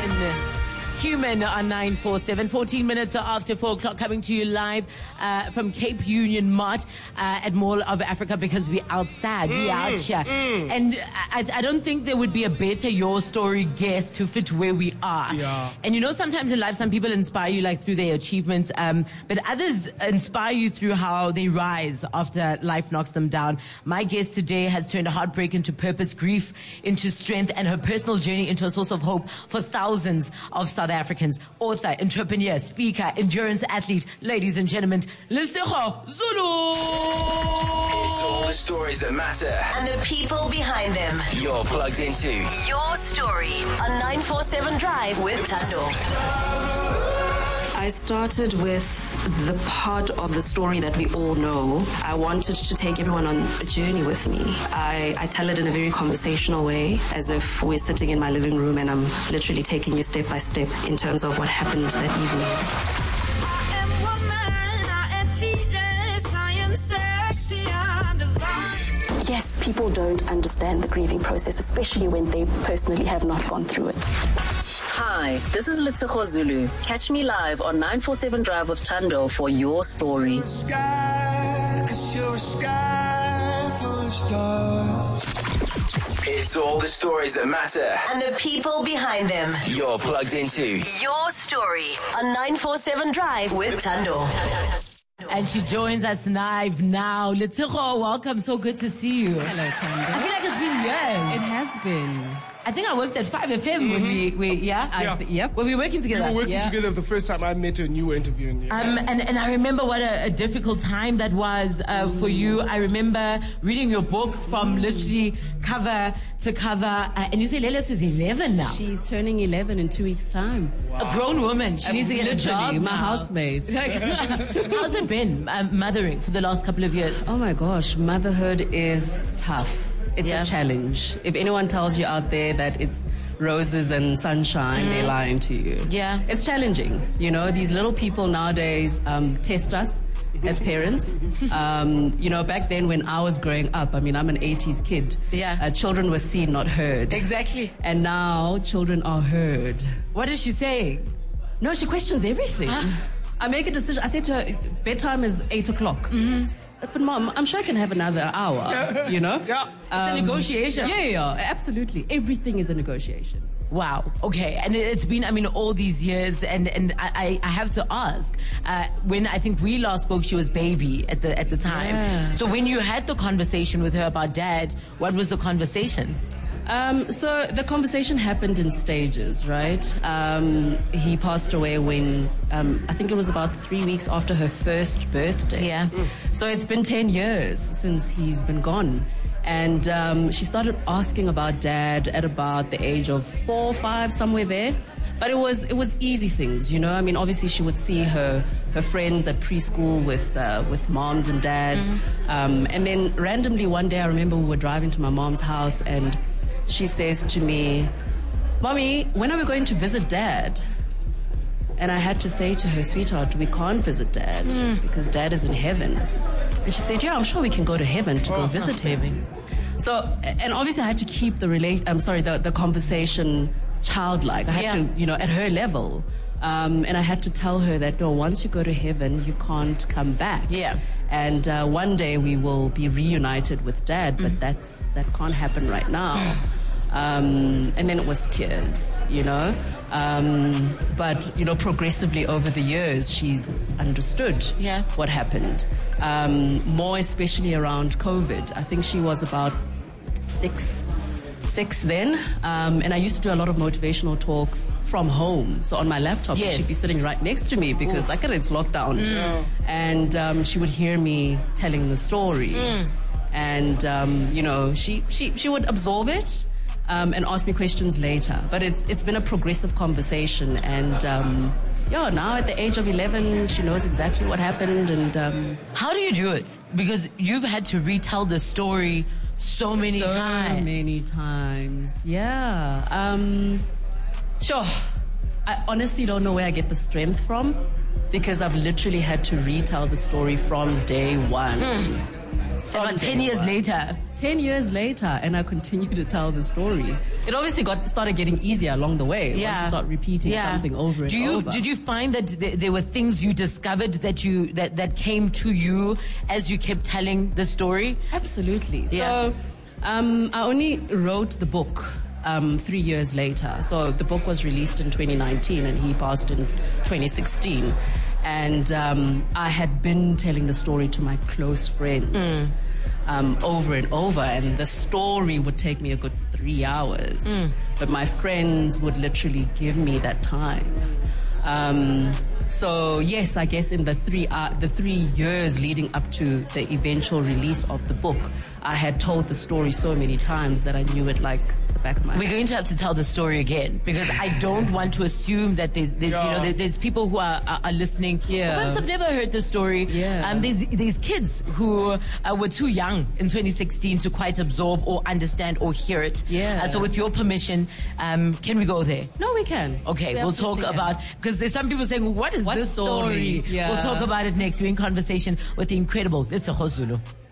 Human on 947, 14 minutes after 4 o'clock, coming to you live from Cape Union Mart at Mall of Africa, because we're outside, we out here. And I don't think there would be a better Your Story guest to fit where we are. Yeah. And you know, sometimes in life, some people inspire you like through their achievements, but others inspire you through how they rise after life knocks them down. My guest today has turned a heartbreak into purpose, grief into strength, and her personal journey into a source of hope for thousands of South Africans. Author, entrepreneur, speaker, endurance athlete, ladies and gentlemen, Letshego Zulu. It's all the stories that matter and the people behind them. You're plugged into Your Story on 947 Drive with Thando. I started with the part of the story that we all know. I wanted to take everyone on a journey with me. I tell it in a very conversational way, as if we're sitting in my living room and I'm literally taking you step by step in terms of what happened that evening. Yes, people don't understand the grieving process, especially when they personally have not gone through it. Hi, this is Letshego Zulu. Catch me live on 947 Drive with Thando for Your Story. It's all the stories that matter and the people behind them. You're plugged into Your Story on 947 Drive with Thando. And she joins us live now. Letshego, welcome. So good to see you. Hello, Thando. I feel like it's been years. It has been. I think I worked at 5FM when we Yep. when we were working together. We were working together the first time I met her and you were interviewing you. And I remember what a difficult time that was for you. I remember reading your book from literally cover to cover. And you say Lelis was 11 now. She's turning 11 in 2 weeks' time. Wow. A grown woman. She needs to get a job. My housemate. How's it been mothering for the last couple of years? Oh my gosh, motherhood is tough. It's a challenge. If anyone tells you out there that it's roses and sunshine, they're lying to you. Yeah. It's challenging. You know, these little people nowadays test us as parents. You know, back then when I was growing up, I mean, I'm an 80s kid. Yeah. Children were seen, not heard. Exactly. And now children are heard. What is she saying? No, she questions everything. I make a decision. I said to her, bedtime is 8 o'clock. But Mom, I'm sure I can have another hour, you know? Yeah. It's a negotiation. Yeah, absolutely. Everything is a negotiation. Wow. Okay. And it's been, I mean, all these years, and I have to ask, when I think we last spoke, she was baby at the time. Yeah. So when you had the conversation with her about Dad, what was the conversation? So the conversation happened in stages, right? He passed away when, I think it was about 3 weeks after her first birthday. Yeah. So it's been 10 years since he's been gone. And she started asking about Dad at about the age of 4 or 5, somewhere there. But it was easy things, you know. I mean, obviously she would see her friends at preschool with moms and dads. And then randomly one day I remember we were driving to my mom's house and she says to me, Mommy, when are we going to visit Dad? And I had to say to her, sweetheart, we can't visit Dad because Dad is in heaven. And she said, yeah, I'm sure we can go to heaven to go visit him. So, and obviously I had to keep the conversation childlike. I had to, you know, at her level. And I had to tell her that, no, once you go to heaven, you can't come back. Yeah. And one day we will be reunited with Dad, but that can't happen right now. And then it was tears, you know. But, you know, progressively over the years, she's understood what happened. More especially around COVID. I think she was about six then, and I used to do a lot of motivational talks from home. So on my laptop, she'd be sitting right next to me because it's lockdown. And she would hear me telling the story. And, you know, she would absorb it and ask me questions later. But it's been a progressive conversation. And, now at the age of 11, she knows exactly what happened. And how do you do it? Because you've had to retell the story so many times. Yeah. Sure. I honestly don't know where I get the strength from because I've literally had to retell the story from day one. About 10 years later. 10 years later, and I continue to tell the story. It obviously started getting easier along the way. Once you start repeating something over and over. Did you find that there were things you discovered that came to you as you kept telling the story? Absolutely. Yeah. So I only wrote the book 3 years later. So the book was released in 2019 and he passed in 2016. And I had been telling the story to my close friends over and over, and the story would take me a good 3 hours. But my friends would literally give me that time. So yes, I guess in the 3 years leading up to the eventual release of the book, I had told the story so many times that I knew it like the back of my We're going to have to tell the story again, because I don't want to assume that there's people who are listening who perhaps have never heard the story. There's kids who were too young in 2016 to quite absorb or understand or hear it. So with your permission, can we go there? No, we can. Okay, we'll talk about, because there's some people saying, what is this story? We'll talk about it next. We're in conversation with the incredible Litseho Zulu.